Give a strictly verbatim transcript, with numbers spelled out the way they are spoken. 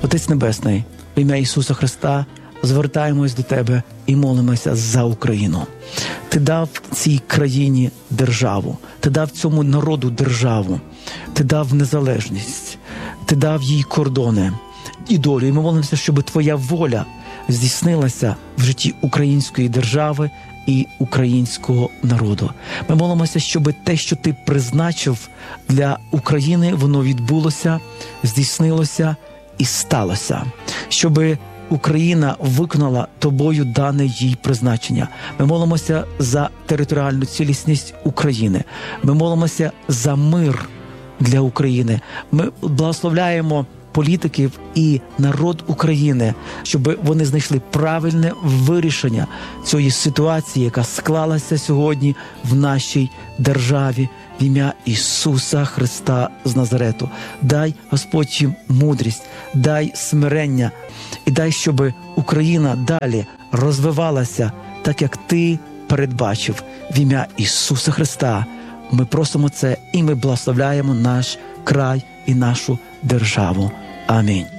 Отець Небесний, в ім'я Ісуса Христа звертаємось до Тебе і молимося за Україну. Ти дав цій країні державу, Ти дав цьому народу державу, Ти дав незалежність, Ти дав їй кордони і долю. І ми молимося, щоб Твоя воля здійснилася в житті української держави і українського народу. Ми молимося, щоб те, що Ти призначив для України, воно відбулося, здійснилося і сталося. Щоби Україна виконала Тобою дане їй призначення. Ми молимося за територіальну цілісність України. Ми молимося за мир для України. Ми благословляємо політиків і народ України, щоб вони знайшли правильне вирішення цієї ситуації, яка склалася сьогодні в нашій державі. В ім'я Ісуса Христа з Назарету. Дай, Господь, їм мудрість, дай смирення і дай, щоб Україна далі розвивалася так, як Ти передбачив. В ім'я Ісуса Христа ми просимо це і ми благословляємо наш край і нашу державу. Амінь.